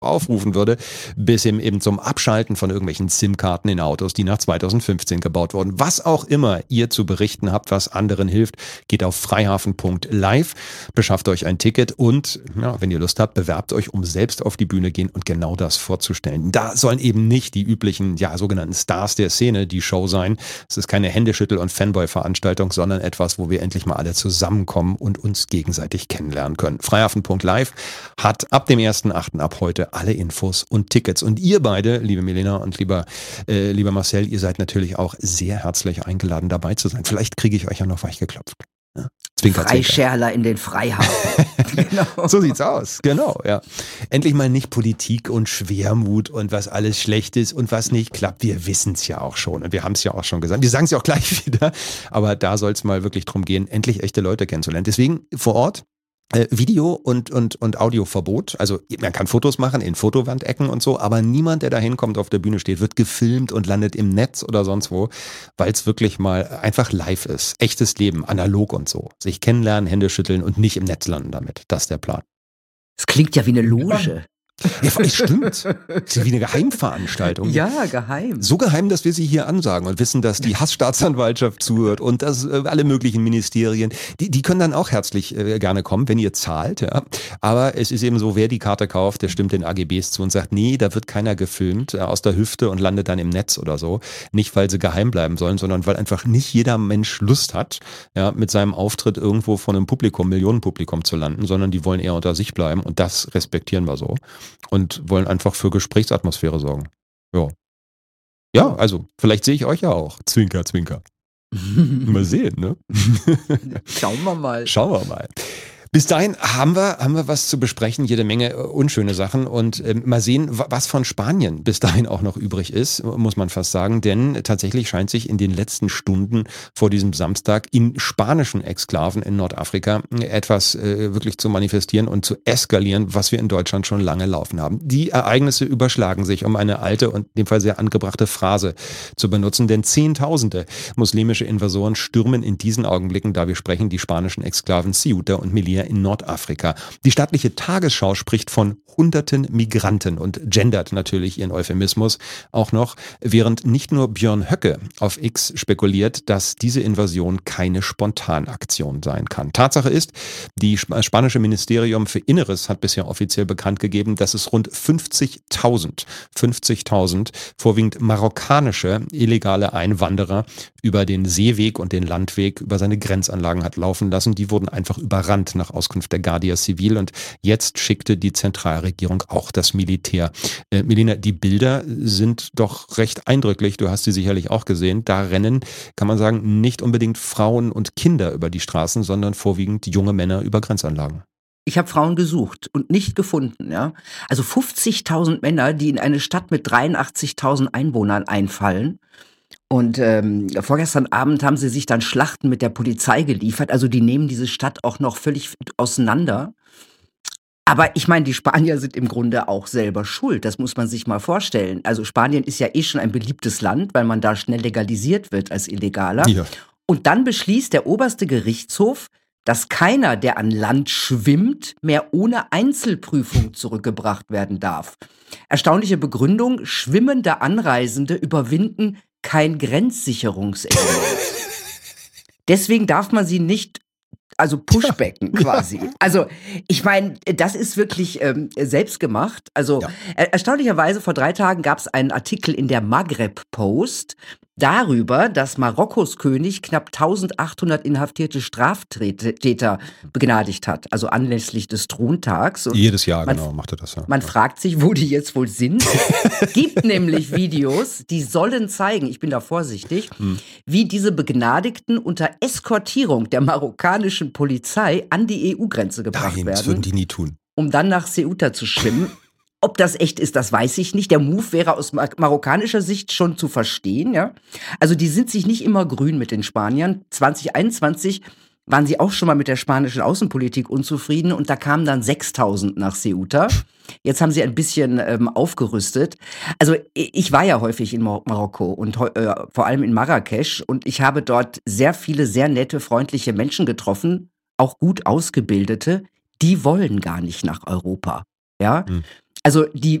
aufrufen würde, bis hin eben zum Abschalten von irgendwelchen SIM-Karten in Autos, die nach 2015 gebaut wurden. Was auch immer ihr zu berichten habt, was anderen hilft, geht auf freihafen.live, beschafft euch ein Ticket und, ja, wenn ihr Lust habt, bewerbt euch, um selbst auf die Bühne gehen und genau das vorzustellen. Da sollen eben nicht die üblichen, ja, sogenannten Stars der Szene die Show sein. Es ist keine Händeschüttel- und Fanboy-Veranstaltung, sondern etwas, wo wir endlich mal alle zusammenkommen und uns gegenseitig kennenlernen können. Freihafen.live hat ab dem 1.8. ab heute alle Infos und Tickets. Und ihr beide, liebe Milena und lieber Marcel, ihr seid natürlich auch sehr herzlich eingeladen, dabei zu sein. Vielleicht kriege ich euch ja noch weich geklopft. Ja. Zwinker, Freischärler in den Freihafen. Genau. So sieht's aus, genau, ja. Endlich mal nicht Politik und Schwermut und was alles schlecht ist und was nicht klappt. Wir wissen's ja auch schon und wir haben es ja auch schon gesagt. Wir sagen es ja auch gleich wieder, aber da soll es mal wirklich drum gehen, endlich echte Leute kennenzulernen. Deswegen vor Ort Video- und Audioverbot. Also man kann Fotos machen in Fotowandecken und so, aber niemand, der da hinkommt, auf der Bühne steht, wird gefilmt und landet im Netz oder sonst wo, weil es wirklich mal einfach live ist. Echtes Leben, analog und so. Sich kennenlernen, Hände schütteln und nicht im Netz landen damit. Das ist der Plan. Das klingt ja wie eine Loge. Ja, stimmt. Das ist wie eine Geheimveranstaltung. Ja, geheim. So geheim, dass wir sie hier ansagen und wissen, dass die Hassstaatsanwaltschaft zuhört und dass alle möglichen Ministerien, die können dann auch herzlich gerne kommen, wenn ihr zahlt. Ja. Aber es ist eben so, wer die Karte kauft, der stimmt den AGBs zu und sagt, nee, da wird keiner gefilmt aus der Hüfte und landet dann im Netz oder so. Nicht, weil sie geheim bleiben sollen, sondern weil einfach nicht jeder Mensch Lust hat, ja, mit seinem Auftritt irgendwo von einem Publikum, Millionenpublikum zu landen, sondern die wollen eher unter sich bleiben und das respektieren wir so. Und wollen einfach für Gesprächsatmosphäre sorgen. Ja. Ja, also vielleicht sehe ich euch ja auch. Zwinker, zwinker. Mal sehen, ne? Schauen wir mal. Schauen wir mal. Bis dahin haben wir was zu besprechen, jede Menge unschöne Sachen und mal sehen, was von Spanien bis dahin auch noch übrig ist, muss man fast sagen, denn tatsächlich scheint sich in den letzten Stunden vor diesem Samstag in spanischen Exklaven in Nordafrika etwas wirklich zu manifestieren und zu eskalieren, was wir in Deutschland schon lange laufen haben. Die Ereignisse überschlagen sich, um eine alte und in dem Fall sehr angebrachte Phrase zu benutzen, denn Zehntausende muslimische Invasoren stürmen in diesen Augenblicken, da wir sprechen, die spanischen Exklaven Ceuta und Melilla in Nordafrika. Die staatliche Tagesschau spricht von hunderten Migranten und gendert natürlich ihren Euphemismus auch noch, während nicht nur Björn Höcke auf X spekuliert, dass diese Invasion keine Spontanaktion sein kann. Tatsache ist, das spanische Ministerium für Inneres hat bisher offiziell bekannt gegeben, dass es rund 50.000 vorwiegend marokkanische illegale Einwanderer über den Seeweg und den Landweg über seine Grenzanlagen hat laufen lassen. Die wurden einfach überrannt nach Auskunft der Guardia Civil und jetzt schickte die Zentralregierung auch das Militär. Milena, die Bilder sind doch recht eindrücklich. Du hast sie sicherlich auch gesehen. Da rennen, kann man sagen, nicht unbedingt Frauen und Kinder über die Straßen, sondern vorwiegend junge Männer über Grenzanlagen. Ich habe Frauen gesucht und nicht gefunden, ja. Also 50.000 Männer, die in eine Stadt mit 83.000 Einwohnern einfallen. Und vorgestern Abend haben sie sich dann Schlachten mit der Polizei geliefert. Also die nehmen diese Stadt auch noch völlig auseinander. Aber ich meine, die Spanier sind im Grunde auch selber schuld. Das muss man sich mal vorstellen. Also Spanien ist ja eh schon ein beliebtes Land, weil man da schnell legalisiert wird als Illegaler. Ja. Und dann beschließt der oberste Gerichtshof, dass keiner, der an Land schwimmt, mehr ohne Einzelprüfung zurückgebracht werden darf. Erstaunliche Begründung: schwimmende Anreisende überwinden kein Grenzsicherungselement. Deswegen darf man sie nicht, also pushbacken quasi. Also ich meine, das ist wirklich selbst gemacht. Also erstaunlicherweise vor 3 Tagen gab es einen Artikel in der Maghreb Post darüber, dass Marokkos König knapp 1800 inhaftierte Straftäter begnadigt hat, also anlässlich des Throntags. Und jedes Jahr, genau, macht er das. Ja. Man fragt sich, wo die jetzt wohl sind. Es gibt nämlich Videos, die sollen zeigen, ich bin da vorsichtig, wie diese Begnadigten unter Eskortierung der marokkanischen Polizei an die EU-Grenze gebracht werden. Das würden die nie tun. Um dann nach Ceuta zu schwimmen. Ob das echt ist, das weiß ich nicht. Der Move wäre aus marokkanischer Sicht schon zu verstehen, ja. Also die sind sich nicht immer grün mit den Spaniern. 2021 waren sie auch schon mal mit der spanischen Außenpolitik unzufrieden und da kamen dann 6.000 nach Ceuta. Jetzt haben sie ein bisschen aufgerüstet. Also ich war ja häufig in Marokko und vor allem in Marrakesch und ich habe dort sehr viele sehr nette, freundliche Menschen getroffen, auch gut ausgebildete. Die wollen gar nicht nach Europa. Ja, Hm. also die